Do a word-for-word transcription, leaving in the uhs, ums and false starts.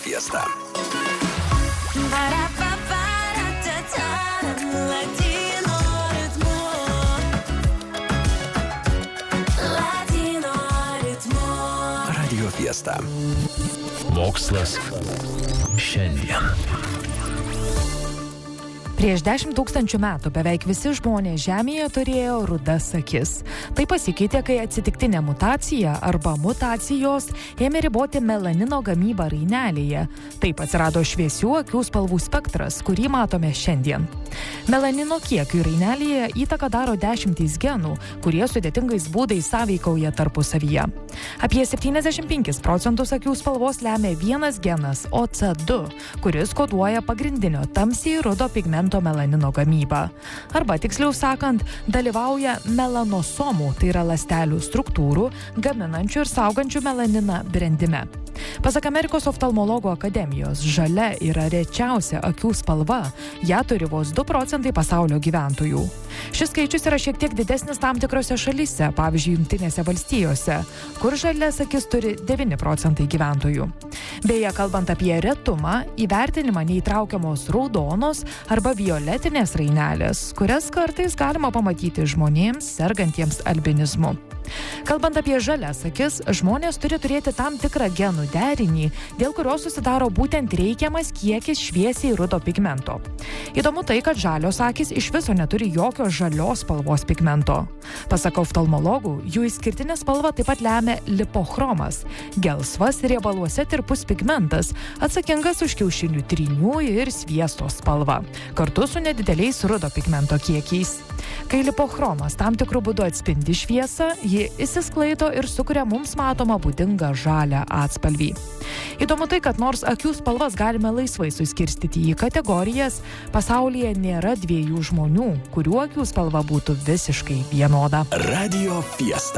Fiesta. Radio Fiesta. Mokslas šiandien. Prieš dešimt tūkstančių metų beveik visi žmonės Žemėje turėjo rudas akis. Tai pasikeitė, kai atsitiktinė mutacija arba mutacijos ėmė riboti melanino gamybą rainelėje. Taip atsirado šviesių akių spalvų spektras, kurį matome šiandien. Melanino kiekiui rainelėje įtaką daro dešimtys genų, kurie sudėtingais būdais sąveikauja tarpusavyje. Apie septyniasdešimt penkis procentus akių spalvos lemia vienas genas O C du, kuris koduoja pagrindinio tamsiai rudo pigmento melanino gamybą. Arba tiksliau sakant, dalyvauja melanosomų, tai yra ląstelių struktūrų, gaminančių ir saugančių melaniną brendime. Pasak Amerikos oftalmologų akademijos, žalia yra rečiausia akių spalva, ją turi vos du procentai pasaulio gyventojų. Šis skaičius yra šiek tiek didesnis tam tikrose šalyse, pavyzdžiui, Jungtinėse valstijose, kur žalias akis turi devyni procentai gyventojų. Beje, kalbant apie retumą, įvertinimą neįtraukiamos raudonos arba violetinės rainelės, kurias kartais galima pamatyti žmonėms sergantiems albinizmu. Kalbant apie žalias akis, žmonės turi turėti tam tikrą genų derinį, dėl kurio susidaro būtent reikiamas kiekis šviesiai rudo pigmento. Įdomu tai, kad žalios akys iš viso neturi jokio žalios spalvos pigmento. Pasak oftalmologų, jų išskirtinę spalvą taip pat lemia lipochromas, gelsvas riebaluose tirpus pigmentas, atsakingas už kiaušinių trynių ir sviesto spalvą, kartu su nedideliais rudo pigmento kiekiais. Kai lipochromas tam tikrų būdų atspindi šviesą, ji išsisklaido ir sukuria mums matomą būdingą žalią atspalvį. Įdomu tai, kad nors akių spalvas galime laisvai suskirstyti į kategorijas, pasaulyje nėra dviejų žmonių, kurių akių spalva būtų visiškai vienoda. Radio Fiesta.